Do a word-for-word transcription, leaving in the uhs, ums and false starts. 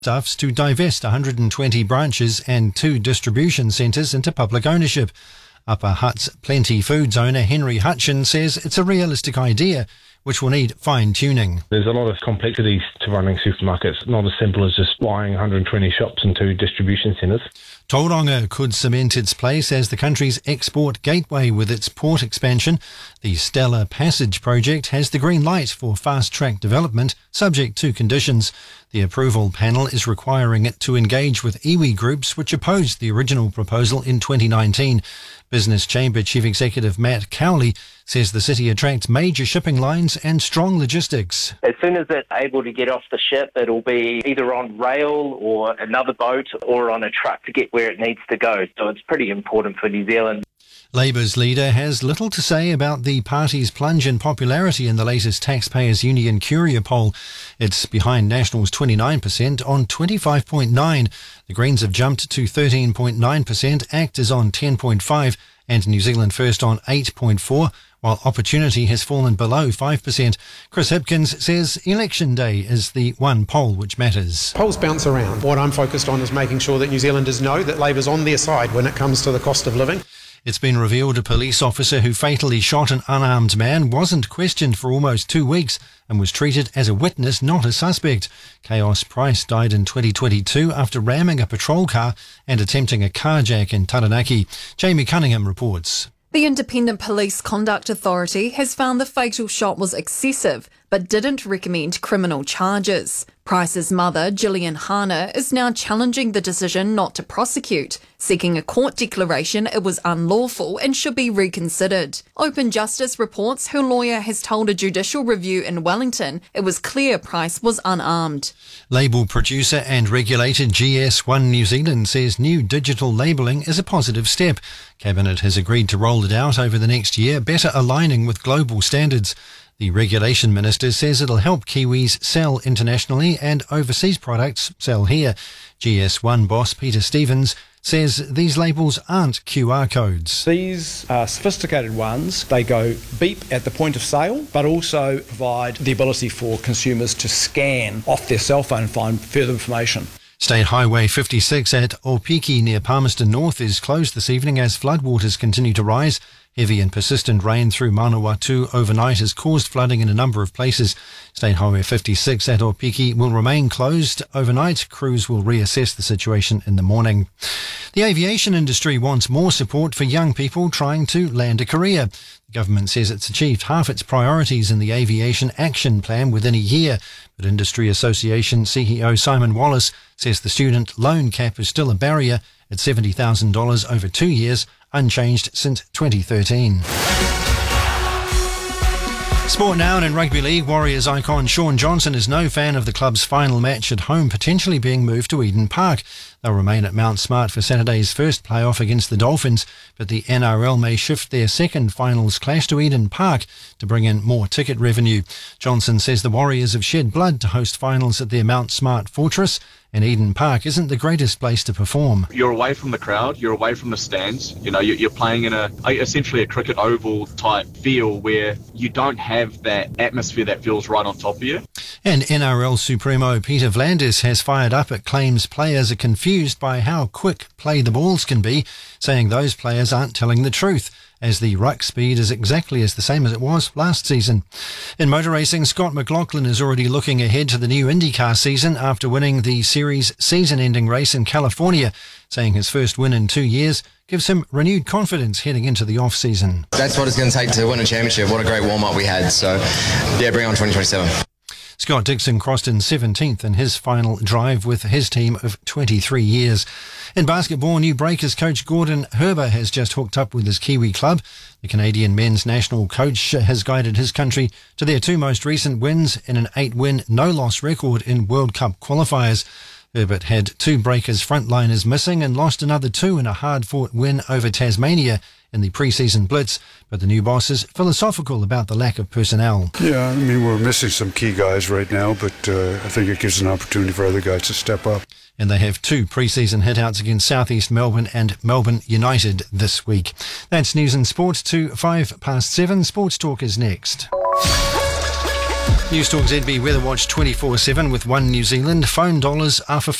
Stuffs to divest one hundred twenty branches and two distribution centres into public ownership. Upper Hutt's Plenty Foods owner Henry Hutchin says it's a realistic idea, which will need fine-tuning. There's a lot of complexities to running supermarkets, not as simple as just buying one hundred twenty shops and two distribution centres. Tauranga could cement its place as the country's export gateway with its port expansion. The Stellar Passage project has the green light for fast-track development, subject to conditions. The approval panel is requiring it to engage with iwi groups which opposed the original proposal in twenty nineteen. Business Chamber Chief Executive Matt Cowley says the city attracts major shipping lines and strong logistics. As soon as it's able to get off the ship, it'll be either on rail or another boat or on a truck to get where it needs to go. So it's pretty important for New Zealand. Labour's leader has little to say about the party's plunge in popularity in the latest Taxpayers Union Curia poll. It's behind National's twenty-nine percent on twenty-five point nine. The Greens have jumped to thirteen point nine percent, ACT is on ten point five and New Zealand First on eight point four, while Opportunity has fallen below five percent. Chris Hipkins says election day is the one poll which matters. Polls bounce around. What I'm focused on is making sure that New Zealanders know that Labour's on their side when it comes to the cost of living. It's been revealed a police officer who fatally shot an unarmed man wasn't questioned for almost two weeks and was treated as a witness, not a suspect. Chaos Price died in twenty twenty-two after ramming a patrol car and attempting a carjack in Taranaki. Jamie Cunningham reports. The Independent Police Conduct Authority has found the fatal shot was excessive, but didn't recommend criminal charges. Price's mother, Gillian Hana, is now challenging the decision not to prosecute, seeking a court declaration it was unlawful and should be reconsidered. Open Justice reports her lawyer has told a judicial review in Wellington it was clear Price was unarmed. Label producer and regulator G S one New Zealand says new digital labelling is a positive step. Cabinet has agreed to roll it out over the next year, better aligning with global standards. The Regulation Minister says it'll help Kiwis sell internationally and overseas products sell here. G S one boss Peter Stevens says these labels aren't Q R codes. These are sophisticated ones. They go beep at the point of sale, but also provide the ability for consumers to scan off their cell phone and find further information. State Highway fifty-six at Opiki near Palmerston North is closed this evening as floodwaters continue to rise. Heavy and persistent rain through Manawatu overnight has caused flooding in a number of places. State Highway fifty-six at Opiki will remain closed overnight. Crews will reassess the situation in the morning. The aviation industry wants more support for young people trying to land a career. The government says it's achieved half its priorities in the Aviation Action Plan within a year. But Industry Association C E O Simon Wallace says the student loan cap is still a barrier at seventy thousand dollars over two years, unchanged since twenty thirteen. Sport now, and in Rugby League, Warriors icon Shaun Johnson is no fan of the club's final match at home potentially being moved to Eden Park. They'll remain at Mount Smart for Saturday's first playoff against the Dolphins, but the N R L may shift their second finals clash to Eden Park to bring in more ticket revenue. Johnson says the Warriors have shed blood to host finals at their Mount Smart fortress, and Eden Park isn't the greatest place to perform. You're away from the crowd, you're away from the stands, you know, you're playing in a essentially a cricket oval type feel where you don't have that atmosphere that feels right on top of you. And N R L Supremo Peter V'landys has fired up at claims players are confused by how quick play the balls can be, saying those players aren't telling the truth, as the ruck speed is exactly as the same as it was last season. In motor racing, Scott McLaughlin is already looking ahead to the new IndyCar season after winning the series' season-ending race in California, saying his first win in two years gives him renewed confidence heading into the off-season. That's what it's going to take to win a championship. What a great warm-up we had. So, yeah, bring on twenty twenty-seven. Scott Dixon crossed in seventeenth in his final drive with his team of twenty-three years. In basketball, new Breakers coach Gordon Herber has just hooked up with his Kiwi club. The Canadian men's national coach has guided his country to their two most recent wins in an eight-win, no-loss record in World Cup qualifiers. Herbert had two Breakers frontliners missing and lost another two in a hard-fought win over Tasmania in the pre-season blitz, but the new boss is philosophical about the lack of personnel. Yeah, I mean, we're missing some key guys right now, but uh, I think it gives an opportunity for other guys to step up. And they have two pre-season hitouts against South East Melbourne and Melbourne United this week. That's news and sport to five past seven. Sports Talk is next. News Talk Z B Weather Watch twenty-four seven with One New Zealand. Phone dollars are for